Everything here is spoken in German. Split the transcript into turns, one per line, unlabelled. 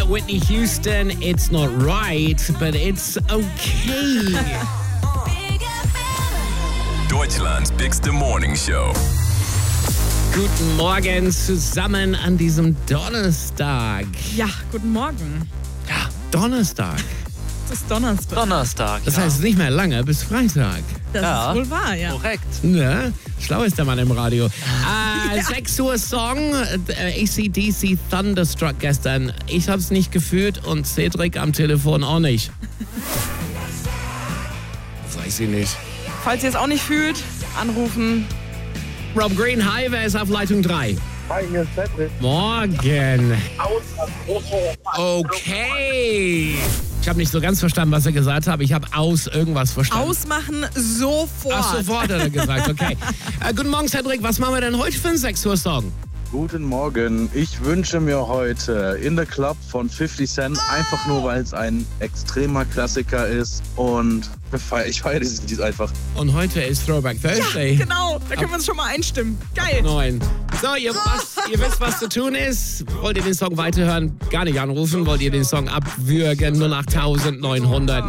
Whitney Houston. It's not right, but it's okay.
Deutschlands bigste Morning Show.
Guten Morgen zusammen an diesem Donnerstag.
Ja, guten Morgen.
Ja, Donnerstag.
Es ist Donnerstag.
Donnerstag.
Das heißt nicht mehr lange bis Freitag.
Das
Ja.
ist wohl wahr, ja.
Korrekt.
Ne? Schlau ist der Mann im Radio. 6 Uhr Song, AC/DC Thunderstruck gestern. Ich hab's nicht gefühlt und Cedric am Telefon auch nicht. Weiß ich nicht.
Falls ihr es auch nicht fühlt, anrufen.
Rob Green, hi, wer ist auf Leitung 3?
Hi, hier ist Cedric.
Morgen. Okay. Ich habe nicht so ganz verstanden, was er gesagt hat. Ich habe aus irgendwas verstanden.
Ausmachen sofort.
Ach, sofort hat er gesagt, okay. Guten Morgen, Cedric. Was machen wir denn heute für einen 6 Uhr Song?
Guten Morgen. Ich wünsche mir heute In the Club von 50 Cent, einfach nur, weil es ein extremer Klassiker ist. Und ich feiere dieses Lied einfach.
Und heute ist Throwback Thursday.
Ja, genau. Da können wir uns schon mal einstimmen. Geil.
9. So, ihr wisst, was zu tun ist. Wollt ihr den Song weiterhören? Gar nicht anrufen. Wollt ihr den Song abwürgen? 08900